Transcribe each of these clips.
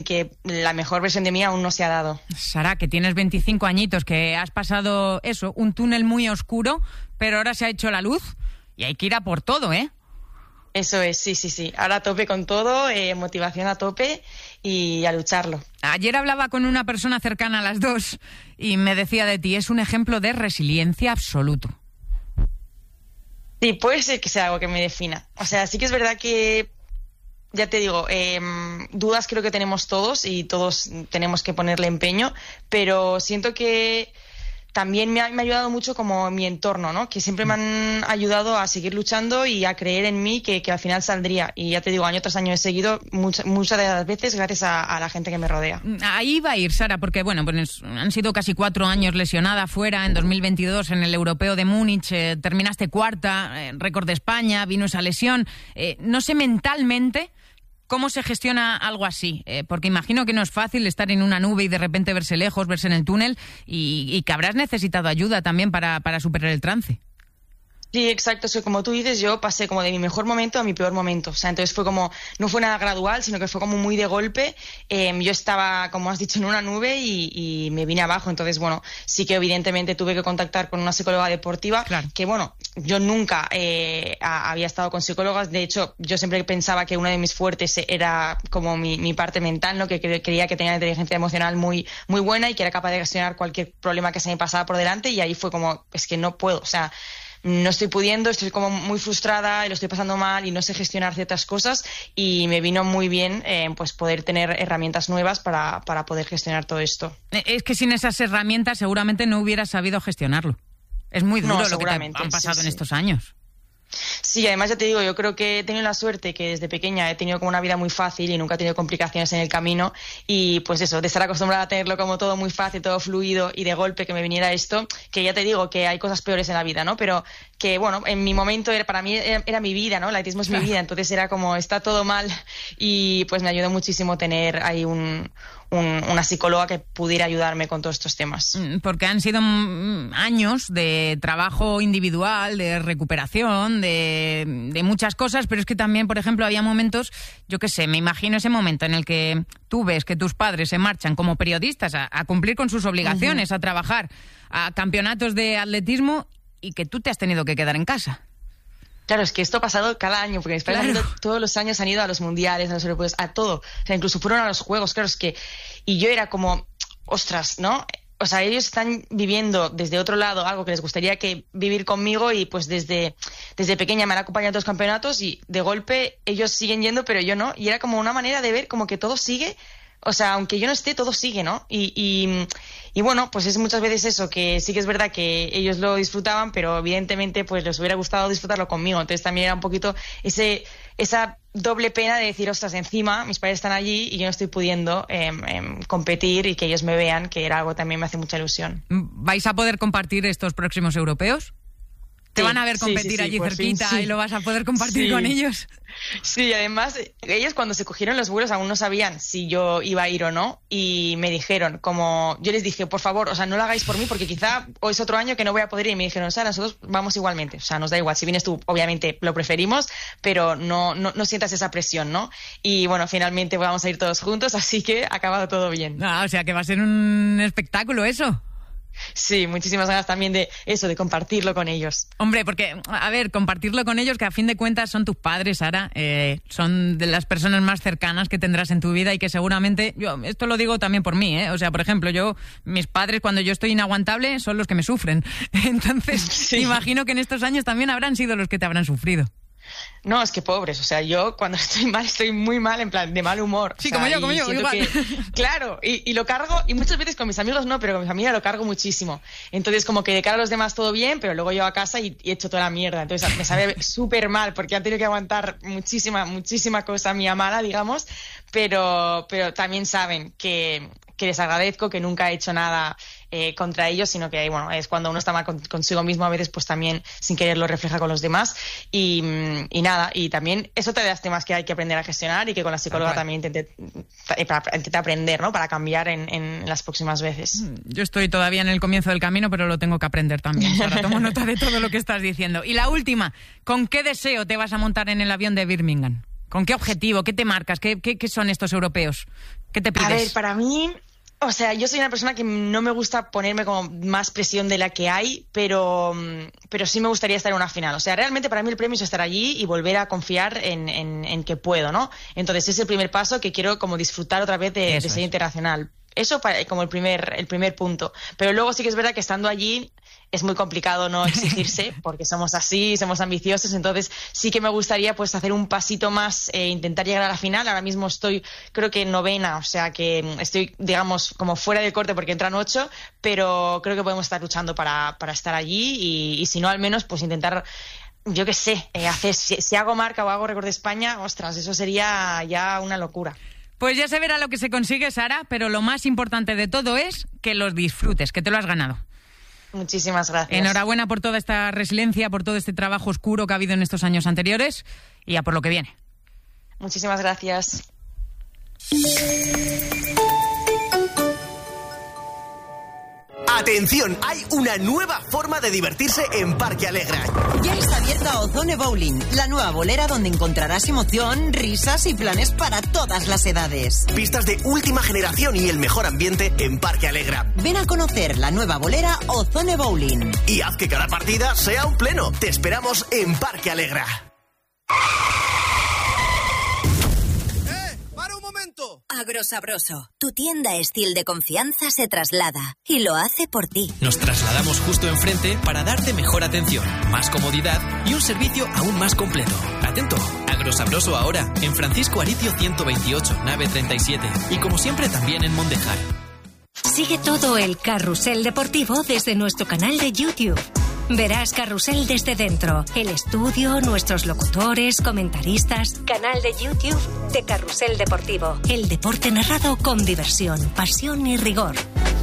que la mejor versión de mí aún no se ha dado. Sara, que tienes 25 añitos, que has pasado eso, un túnel muy oscuro, pero ahora se ha hecho la luz y hay que ir a por todo, ¿eh? Eso es, sí. Ahora a tope con todo, motivación a tope y a lucharlo. Ayer hablaba con una persona cercana a las dos y me decía de ti, es un ejemplo de resiliencia absoluto. Sí, puede ser que sea algo que me defina. O sea, sí que es verdad que, ya te digo, dudas creo que tenemos todos y todos tenemos que ponerle empeño, pero siento que también me ha ayudado mucho como mi entorno, ¿no? Que siempre me han ayudado a seguir luchando y a creer en mí que al final saldría. Y ya te digo, año tras año he seguido muchas de las veces gracias a la gente que me rodea. Ahí va a ir, Sara, porque bueno, pues han sido casi 4 años lesionada fuera. En 2022 en el Europeo de Múnich terminaste cuarta, récord de España, vino esa lesión. No sé mentalmente ¿cómo se gestiona algo así? Porque imagino que no es fácil estar en una nube y de repente verse lejos, verse en el túnel y que habrás necesitado ayuda también para superar el trance. Sí, exacto. Como tú dices, yo pasé como de mi mejor momento a mi peor momento. O sea, entonces fue como, no fue nada gradual, sino que fue como muy de golpe. Yo estaba, como has dicho, en una nube y me vine abajo. Entonces, bueno, sí que evidentemente tuve que contactar con una psicóloga deportiva. Claro. Que bueno, yo nunca había estado con psicólogas. De hecho, yo siempre pensaba que una de mis fuertes era como mi parte mental, ¿no? Que creía que tenía una inteligencia emocional muy, muy buena y que era capaz de gestionar cualquier problema que se me pasaba por delante. Y ahí fue como, es que no puedo, o sea, no estoy pudiendo, estoy como muy frustrada y lo estoy pasando mal y no sé gestionar ciertas cosas y me vino muy bien pues poder tener herramientas nuevas para poder gestionar todo esto. Es que sin esas herramientas seguramente no hubieras sabido gestionarlo. Es muy duro lo que te han pasado en estos años. Sí, además ya te digo, yo creo que he tenido la suerte que desde pequeña he tenido como una vida muy fácil y nunca he tenido complicaciones en el camino y pues eso, de estar acostumbrada a tenerlo como todo muy fácil, todo fluido y de golpe que me viniera esto, que ya te digo que hay cosas peores en la vida, ¿no? Pero que bueno, en mi momento para mí era mi vida, ¿no? El atletismo es mi vida, entonces era como está todo mal y pues me ayudó muchísimo tener ahí una psicóloga que pudiera ayudarme con todos estos temas. Porque han sido años de trabajo individual, de recuperación, de muchas cosas, pero es que también, por ejemplo, había momentos, yo qué sé, me imagino ese momento en el que tú ves que tus padres se marchan como periodistas a cumplir con sus obligaciones, a trabajar, a campeonatos de atletismo y que tú te has tenido que quedar en casa. Claro, es que esto ha pasado cada año, porque mis padres todos los años han ido a los mundiales, a los europeos, a todo. O sea, incluso fueron a los juegos, claro, es que... Y yo era como, ostras, ¿no? O sea, ellos están viviendo desde otro lado algo que les gustaría que vivir conmigo y pues desde pequeña me han acompañado a todos los campeonatos y de golpe ellos siguen yendo, pero yo no. Y era como una manera de ver como que todo sigue... O sea, aunque yo no esté, todo sigue, ¿no? Y bueno, pues es muchas veces eso, que sí que es verdad que ellos lo disfrutaban, pero evidentemente pues les hubiera gustado disfrutarlo conmigo. Entonces también era un poquito esa doble pena de decir, ostras, encima mis padres están allí y yo no estoy pudiendo competir y que ellos me vean, que era algo que también me hace mucha ilusión. ¿Vais a poder compartir estos próximos europeos? ¿Te van a ver competir allí cerquita fin, y lo vas a poder compartir con ellos? Sí, además, ellos cuando se cogieron los vuelos aún no sabían si yo iba a ir o no y me dijeron, como yo les dije, por favor, o sea, no lo hagáis por mí porque quizá hoy es otro año que no voy a poder ir y me dijeron, o sea, nosotros vamos igualmente, o sea, nos da igual, si vienes tú, obviamente lo preferimos, pero no sientas esa presión, ¿no? Y bueno, finalmente vamos a ir todos juntos, así que ha acabado todo bien. O sea, que va a ser un espectáculo eso. Sí, muchísimas ganas también de eso, de compartirlo con ellos. Hombre, porque, a ver, compartirlo con ellos, que a fin de cuentas son tus padres, Sara, son de las personas más cercanas que tendrás en tu vida y que seguramente, yo esto lo digo también por mí, o sea, por ejemplo, mis padres cuando yo estoy inaguantable son los que me sufren. Entonces, sí. Imagino que en estos años también habrán sido los que te habrán sufrido. No, es que pobres, o sea, yo cuando estoy mal, estoy muy mal, en plan, de mal humor. Sí, o sea, como yo, igual. Claro, y lo cargo, y muchas veces con mis amigos no, pero con mi familia lo cargo muchísimo. Entonces, como que de cara a los demás todo bien, pero luego llego a casa y echo toda la mierda. Entonces, me sabe súper mal, porque han tenido que aguantar muchísima cosa mía mala, digamos, pero también saben que les agradezco, que nunca he hecho nada contra ellos, sino que bueno, es cuando uno está mal consigo mismo, a veces pues también sin querer lo refleja con los demás y nada, y también eso te da temas que hay que aprender a gestionar y que con la psicóloga también intenté aprender, ¿no? Para cambiar en las próximas veces. Yo estoy todavía en el comienzo del camino, pero lo tengo que aprender también. Ahora tomo nota de todo lo que estás diciendo. Y la última, ¿con qué deseo te vas a montar en el avión de Birmingham? ¿Con qué objetivo? ¿Qué te marcas? ¿Qué son estos europeos? ¿Qué te pides? A ver, para mí... O sea, yo soy una persona que no me gusta ponerme como más presión de la que hay, pero sí me gustaría estar en una final. O sea, realmente para mí el premio es estar allí y volver a confiar en que puedo, ¿no? Entonces es el primer paso que quiero como disfrutar otra vez de ser internacional. Eso como el primer punto. Pero luego sí que es verdad que estando allí es muy complicado no exigirse porque somos así, somos ambiciosos. Entonces sí que me gustaría pues hacer un pasito más, intentar llegar a la final. Ahora mismo estoy creo que 9ª, o sea que estoy digamos como fuera del corte porque entran 8, pero creo que podemos estar luchando para estar allí y si no al menos pues intentar, yo qué sé, si hago marca o hago récord de España, ostras, eso sería ya una locura. Pues ya se verá lo que se consigue, Sara, pero lo más importante de todo es que los disfrutes, que te lo has ganado. Muchísimas gracias. Enhorabuena por toda esta resiliencia, por todo este trabajo oscuro que ha habido en estos años anteriores y a por lo que viene. Muchísimas gracias. ¡Atención! Hay una nueva forma de divertirse en Parque Alegra. Ya está abierta Ozone Bowling, la nueva bolera donde encontrarás emoción, risas y planes para todas las edades. Pistas de última generación y el mejor ambiente en Parque Alegra. Ven a conocer la nueva bolera Ozone Bowling. Y haz que cada partida sea un pleno. Te esperamos en Parque Alegra. Agrosabroso, tu tienda Estil de confianza se traslada y lo hace por ti. Nos trasladamos justo enfrente para darte mejor atención, más comodidad y un servicio aún más completo. Atento, Agrosabroso ahora en Francisco Aricio 128, nave 37 y como siempre también en Mondejar. Sigue todo el carrusel deportivo desde nuestro canal de YouTube. Verás Carrusel desde dentro, el estudio, nuestros locutores, comentaristas. Canal de YouTube de Carrusel Deportivo. El deporte narrado con diversión, pasión y rigor.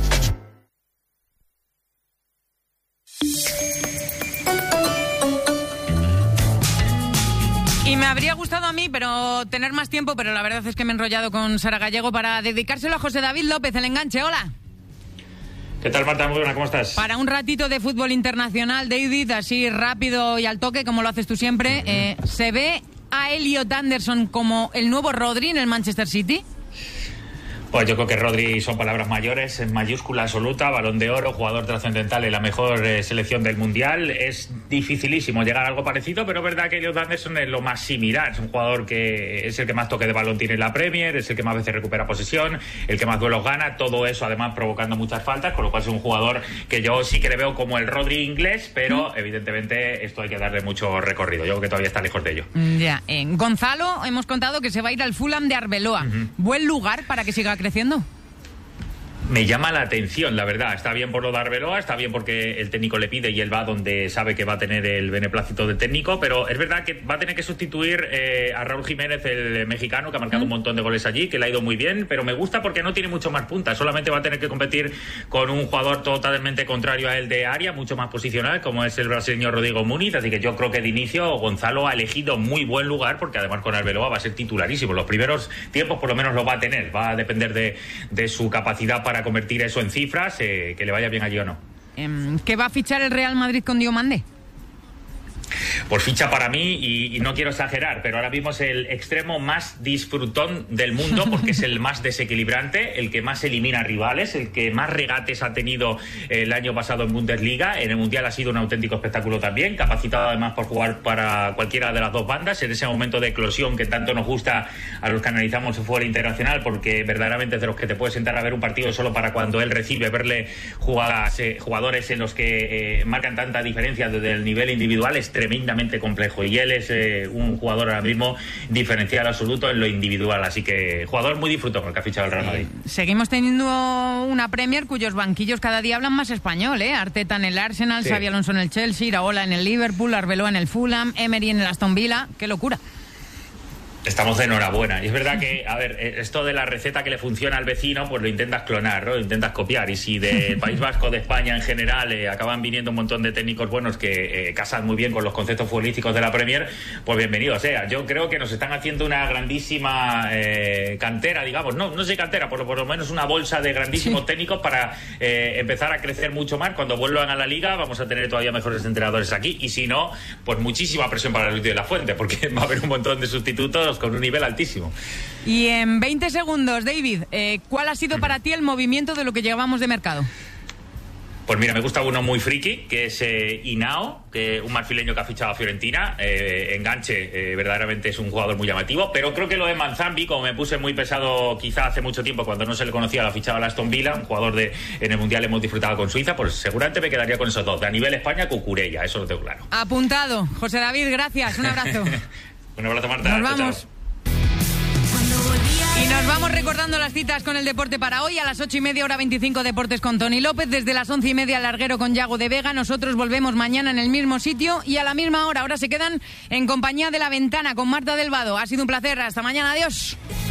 Y me habría gustado a mí tener más tiempo, pero la verdad es que me he enrollado con Sara Gallego para dedicárselo a José David López, el enganche. Hola. ¿Qué tal, Marta? Muy buena, ¿cómo estás? Para un ratito de fútbol internacional, David, así rápido y al toque, como lo haces tú siempre, ¿se ve a Elliot Anderson como el nuevo Rodri en el Manchester City? Pues yo creo que Rodri son palabras mayores, en mayúscula absoluta, Balón de Oro, jugador trascendental en la mejor selección del Mundial. Es dificilísimo llegar a algo parecido, pero es verdad que Elliot Anderson es lo más similar. Es un jugador que es el que más toque de balón tiene en la Premier, es el que más veces recupera posesión, el que más duelos gana, todo eso además provocando muchas faltas, con lo cual es un jugador que yo sí que le veo como el Rodri inglés, pero evidentemente esto hay que darle mucho recorrido. Yo creo que todavía está lejos de ello. Ya, Gonzalo, hemos contado que se va a ir al Fulham de Arbeloa. ¿Buen lugar para que siga creciendo? Me llama la atención, la verdad. Está bien por lo de Arbeloa, está bien porque el técnico le pide y él va donde sabe que va a tener el beneplácito del técnico, pero es verdad que va a tener que sustituir a Raúl Jiménez, el mexicano, que ha marcado un montón de goles allí, que le ha ido muy bien, pero me gusta porque no tiene mucho más puntas, solamente va a tener que competir con un jugador totalmente contrario a él de área, mucho más posicional, como es el brasileño Rodrigo Muniz, así que yo creo que de inicio Gonzalo ha elegido muy buen lugar, porque además con Arbeloa va a ser titularísimo. Los primeros tiempos por lo menos lo va a tener, va a depender de su capacidad para convertir eso en cifras, que le vaya bien allí o no. ¿Qué va a fichar el Real Madrid con Diomande? Pues ficha para mí, y no quiero exagerar, pero ahora mismo es el extremo más disfrutón del mundo, porque es el más desequilibrante, el que más elimina rivales, el que más regates ha tenido el año pasado en Bundesliga. En el Mundial ha sido un auténtico espectáculo también, capacitado además por jugar para cualquiera de las dos bandas, en ese momento de eclosión que tanto nos gusta a los que analizamos el fútbol internacional, porque verdaderamente es de los que te puedes sentar a ver un partido solo para cuando él recibe, verle jugadores en los que marcan tanta diferencia desde el nivel individual es tremendamente complejo, y él es un jugador ahora mismo diferencial absoluto en lo individual, así que jugador muy disfrutón el que ha fichado el Real Madrid. Seguimos teniendo una Premier cuyos banquillos cada día hablan más español, Arteta en el Arsenal, Xabi Alonso en el Chelsea, Iraola en el Liverpool, Arbeloa en el Fulham, Emery en el Aston Villa. ¡Qué locura! Estamos de enhorabuena. Y es verdad que, a ver, esto de la receta que le funciona al vecino, pues lo intentas clonar, ¿no? Lo intentas copiar. Y si del País Vasco, de España en general, acaban viniendo un montón de técnicos buenos que casan muy bien con los conceptos futbolísticos de la Premier, pues bienvenido sea. Yo creo que nos están haciendo una grandísima cantera, digamos. No sé cantera, por lo menos una bolsa de grandísimos técnicos para empezar a crecer mucho más. Cuando vuelvan a la Liga vamos a tener todavía mejores entrenadores aquí. Y si no, pues muchísima presión para Luis de la Fuente, porque va a haber un montón de sustitutos todos, con un nivel altísimo. Y en 20 segundos, David, ¿cuál ha sido para ti el movimiento de lo que llevábamos de mercado? Pues mira, me gusta uno muy friki, que es Hinao, que un marfileño que ha fichado a Fiorentina. Enganche, verdaderamente es un jugador muy llamativo. Pero creo que lo de Manzambi, como me puse muy pesado quizá hace mucho tiempo, cuando no se le conocía, lo ha fichado a Aston Villa, un jugador en el Mundial hemos disfrutado con Suiza, pues seguramente me quedaría con esos dos. A nivel España, Cucurella, eso lo tengo claro. Apuntado. José David, gracias. Un abrazo. Un abrazo, Marta. Nos vamos. Chao. Y nos vamos recordando las citas con el deporte para hoy. A las 8:30, hora 25, Deportes con Tony López. Desde las 11:30, Larguero con Yago de Vega. Nosotros volvemos mañana en el mismo sitio y a la misma hora. Ahora se quedan en compañía de La Ventana con Marta del Vado. Ha sido un placer. Hasta mañana. Adiós.